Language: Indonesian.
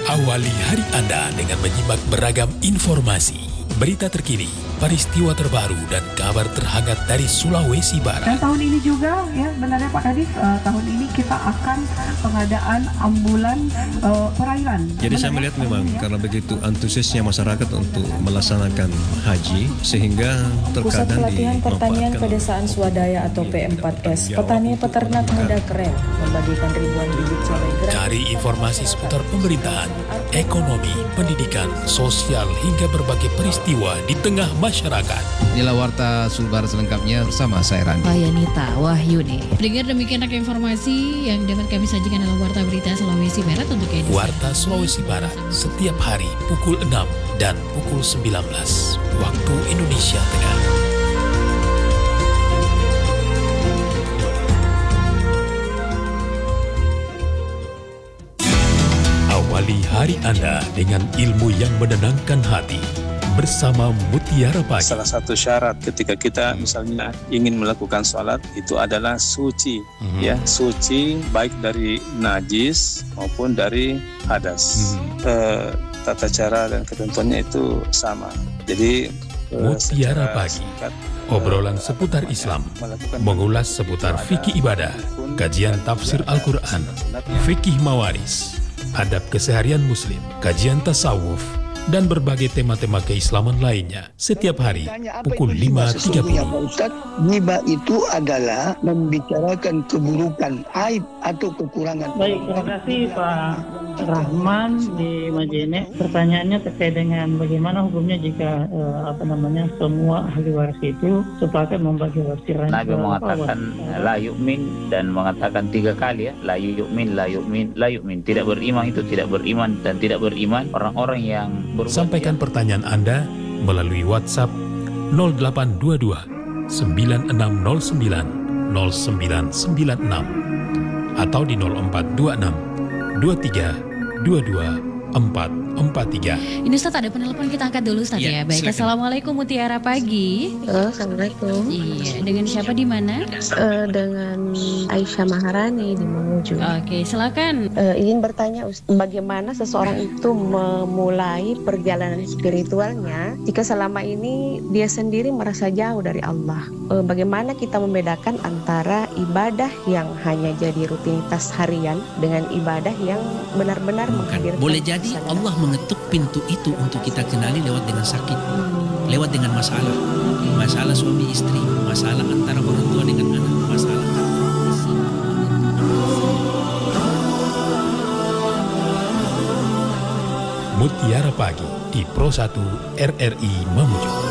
Awali hari Anda dengan menyimak beragam informasi, berita terkini, peristiwa terbaru, dan kabar terhangat dari Sulawesi Barat. Dan tahun ini juga, ya benarnya Pak Kadis, tahun ini kita akan pengadaan ambulan perairan. Jadi saya melihat memang karena begitu antusiasnya masyarakat untuk melaksanakan haji, sehingga Pusat terkadang Pelatihan Pertanian Pedesaan Swadaya atau P4S, petani peternak muda keren, membagikan ribuan bibit cabai gratis. Cari informasi seputar pemerintahan, ekonomi, pendidikan, sosial, hingga berbagai peristiwa di tengah masyarakat. Inilah Warta Sulbar selengkapnya bersama saya Randi. Yanita Wahyuni. Dengar demikian informasi yang dapat kami sajikan dalam Warta Berita Sulawesi Barat untuk edisi. Warta Sulawesi Barat setiap hari pukul 6 dan pukul 19 waktu Indonesia Tengah. Awali hari Anda dengan ilmu yang menenangkan hati bersama Mutiara Pagi. Salah satu syarat ketika kita misalnya ingin melakukan sholat itu adalah suci, ya suci baik dari najis maupun dari hadas. Tata cara dan ketentuannya itu sama. Jadi Mutiara Pagi, obrolan seputar Islam, mengulas seputar fikih ibadah, kajian tafsir Al-Quran, fikih mawaris, adab keseharian Muslim, kajian tasawuf, dan berbagai tema-tema keislaman lainnya setiap hari pukul 5.30. Pak Ustadz, ghibah itu adalah membicarakan keburukan, aib atau kekurangan. Baik, terima kasih Pak Rahman di Majene. Pertanyaannya terkait dengan bagaimana hukumnya jika semua ahli waris itu sepakat membagi warisan. Nabi mengatakan la yu'min dan mengatakan 3 kali ya, la yu'min, la yu'min, la yu'min. Tidak beriman itu tidak beriman dan tidak beriman orang-orang yang sampaikan pertanyaan Anda melalui WhatsApp 0822 9609 0996 atau di 0426 23 22 443. Ini Ustaz ada penelpon, kita angkat dulu Ustaz ya. Baik, silakan. Assalamualaikum Mutiara Pagi. Assalamualaikum. Iya, dengan siapa di mana? Dengan Aisyah Maharani di Mamuju. Oke, silakan. Ingin bertanya bagaimana seseorang itu memulai perjalanan spiritualnya jika selama ini dia sendiri merasa jauh dari Allah. Bagaimana kita membedakan antara ibadah yang hanya jadi rutinitas harian dengan ibadah yang benar-benar menghadirkan. Boleh jadi Allah mengetuk pintu itu untuk kita kenali lewat dengan sakit, lewat dengan masalah suami istri, masalah antara orang tua dengan anak, masalah. Mutiara Pagi di Pro 1 RRI Mamuju.